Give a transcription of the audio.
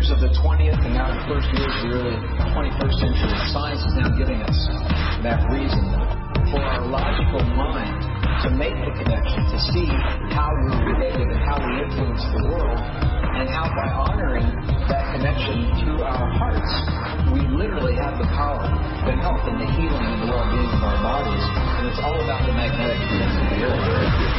years of the 20th and now the first years of the early 21st century, science is now giving us that reason for our logical mind to make the connection, to see how we're related and how we influence the world, and how by honoring that connection through our hearts, we literally have the power, the health, and the healing and the well-being of our bodies. And it's all about the magnetic field of the earth.